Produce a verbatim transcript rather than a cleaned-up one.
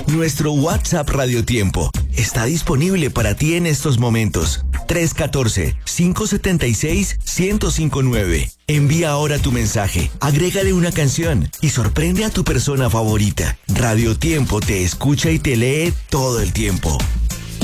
Nuestro WhatsApp Radio Tiempo está disponible para ti en estos momentos. tres uno cuatro, cinco siete seis, uno cero cinco nueve. Envía ahora tu mensaje, agrégale una canción y sorprende a tu persona favorita. Radio Tiempo te escucha y te lee todo el tiempo.